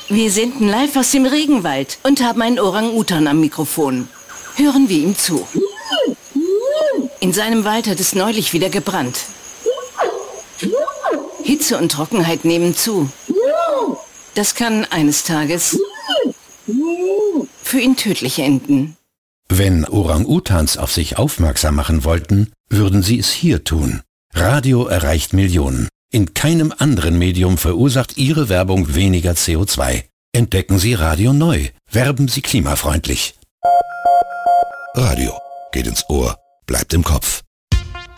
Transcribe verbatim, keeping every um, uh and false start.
Wir senden live aus dem Regenwald und haben einen Orang-Utan am Mikrofon. Hören wir ihm zu. In seinem Wald hat es neulich wieder gebrannt. Hitze und Trockenheit nehmen zu. Das kann eines Tages für ihn tödlich enden. Wenn Orang-Utans auf sich aufmerksam machen wollten, würden sie es hier tun. Radio erreicht Millionen. In keinem anderen Medium verursacht Ihre Werbung weniger C O zwei. Entdecken Sie Radio neu. Werben Sie klimafreundlich. Radio geht ins Ohr, bleibt im Kopf.